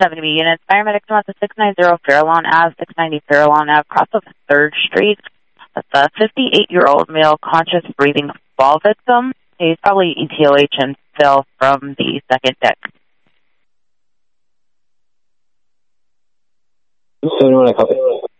70 units. Paramedics come out to 690 Fairlawn Ave, 690 Fairlawn Ave, cross of 3rd Street. That's a 58-year-old male conscious breathing fall victim. He's probably ETOH and fell from the 2nd deck. 71, I copy.